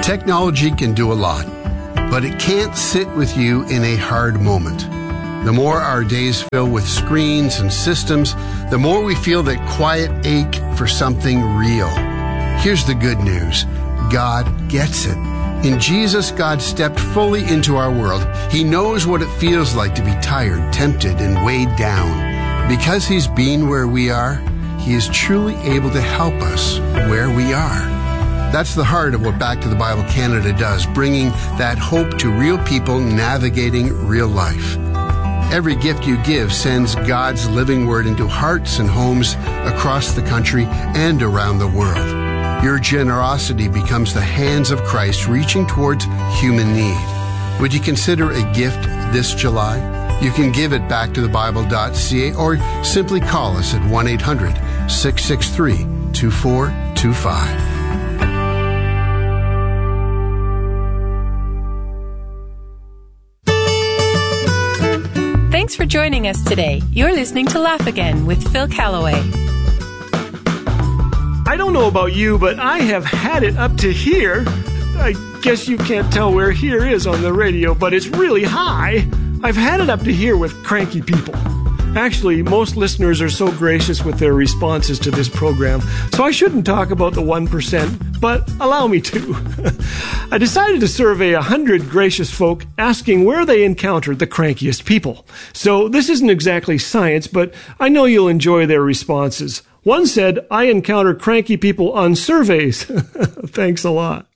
Technology can do a lot, but it can't sit with you in a hard moment. The more our days fill with screens and systems, the more we feel that quiet ache for something real. Here's the good news. God gets it. In Jesus, God stepped fully into our world. He knows what it feels like to be tired, tempted, and weighed down. Because He's been where we are, He is truly able to help us where we are. That's the heart of what Back to the Bible Canada does, bringing that hope to real people navigating real life. Every gift you give sends God's living word into hearts and homes across the country and around the world. Your generosity becomes the hands of Christ reaching towards human need. Would you consider a gift this July? You can give at backtothebible.ca or simply call us at 1-800-663-2425. Thanks for joining us today. You're listening to Laugh Again with Phil Callaway. I don't know about you, but I have had it up to here. I guess you can't tell where here is on the radio, but it's really high. I've had it up to here with cranky people. Actually, most listeners are so gracious with their responses to this program, so I shouldn't talk about the 1%, but allow me to. I decided to survey 100 gracious folk asking where they encountered the crankiest people. So this isn't exactly science, but I know you'll enjoy their responses. One said, I encounter cranky people on surveys. Thanks a lot.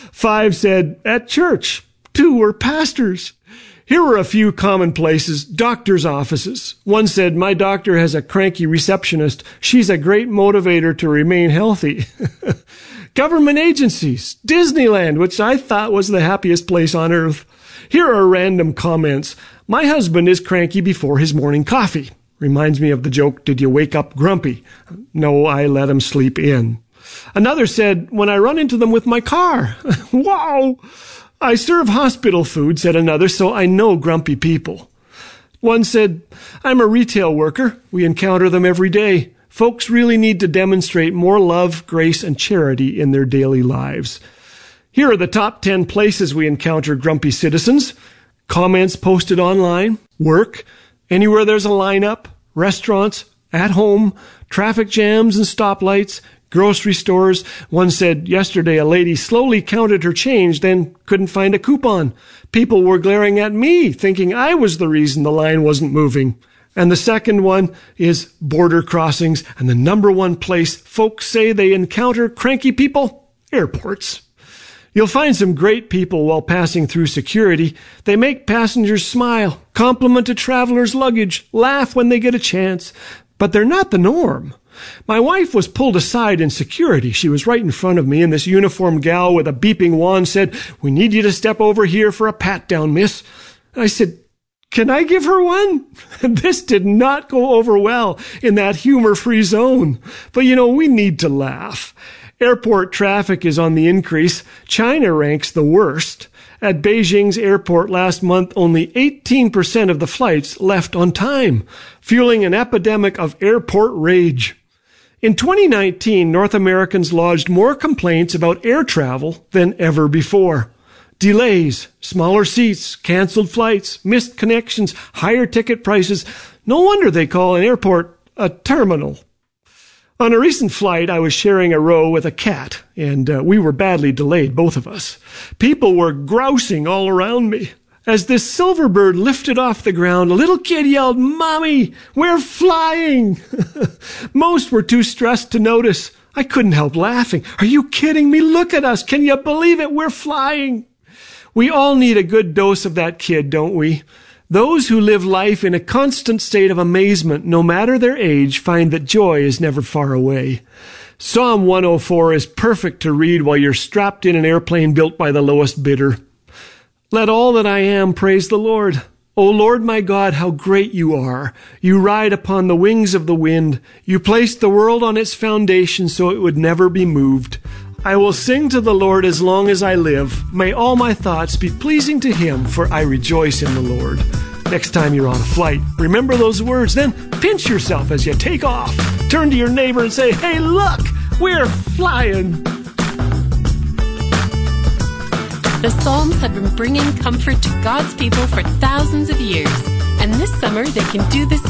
5 said, at church. 2 were pastors. Here were a few common places, doctors' offices. One said, my doctor has a cranky receptionist. She's a great motivator to remain healthy. Government agencies, Disneyland, which I thought was the happiest place on earth. Here are random comments. My husband is cranky before his morning coffee. Reminds me of the joke, did you wake up grumpy? No, I let him sleep in. Another said, when I run into them with my car. Wow! I serve hospital food, said another, so I know grumpy people. One said, I'm a retail worker. We encounter them every day. Folks really need to demonstrate more love, grace, and charity in their daily lives. Here are the top 10 places we encounter grumpy citizens. Comments posted online, work, anywhere there's a lineup, restaurants, at home, traffic jams and stoplights, grocery stores. One said yesterday a lady slowly counted her change, then couldn't find a coupon. People were glaring at me, thinking I was the reason the line wasn't moving. And the second one is border crossings, and the number one place folks say they encounter cranky people, airports. You'll find some great people while passing through security. They make passengers smile, compliment a traveler's luggage, laugh when they get a chance. But they're not the norm. My wife was pulled aside in security. She was right in front of me, and this uniformed gal with a beeping wand said, we need you to step over here for a pat-down, miss. I said, can I give her one? This did not go over well in that humor-free zone. But, we need to laugh. Airport traffic is on the increase. China ranks the worst. At Beijing's airport last month, only 18% of the flights left on time, fueling an epidemic of airport rage. In 2019, North Americans lodged more complaints about air travel than ever before. Delays, smaller seats, canceled flights, missed connections, higher ticket prices. No wonder they call an airport a terminal. On a recent flight, I was sharing a row with a cat, and we were badly delayed, both of us. People were grousing all around me. As this silver bird lifted off the ground, a little kid yelled, Mommy, we're flying! Most were too stressed to notice. I couldn't help laughing. Are you kidding me? Look at us. Can you believe it? We're flying. We all need a good dose of that kid, don't we? Those who live life in a constant state of amazement, no matter their age, find that joy is never far away. Psalm 104 is perfect to read while you're strapped in an airplane built by the lowest bidder. Let all that I am praise the Lord. O Lord my God, how great you are. You ride upon the wings of the wind. You placed the world on its foundation so it would never be moved. I will sing to the Lord as long as I live. May all my thoughts be pleasing to him, for I rejoice in the Lord. Next time you're on a flight, remember those words, then pinch yourself as you take off. Turn to your neighbor and say, hey, look, we're flying. The Psalms have been bringing comfort to God's people for thousands of years, and this summer they can do the same.